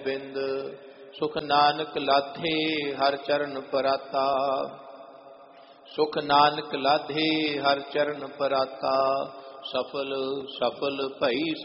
ਗੋਬਿੰਦ। ਸੁਖ ਨਾਨਕ ਲਾਧੇ ਹਰ ਚਰਨ ਪਰਾਤਾ, ਸੁਖ ਨਾਨਕ ਲਾਧੇ ਹਰ ਚਰਨ ਪਰਾਤਾ। ਸਫਲ ਸਫਲ ਭਈ